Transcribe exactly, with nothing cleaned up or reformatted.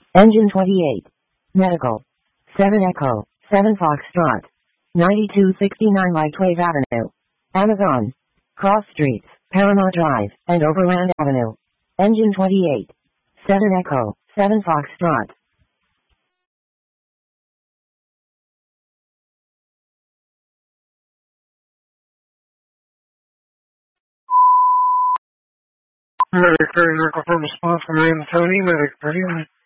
Engine twenty-eight. Medical. seven Echo, seven Foxtrot. ninety-two sixty-nine Lightwave Avenue. Amazon. Cross Streets, Paramount Drive, and Overland Avenue. Engine twenty-eight. seven Echo, seven Foxtrot. Medic thirty, Medical for response from I am Tony, Medic thirty-one.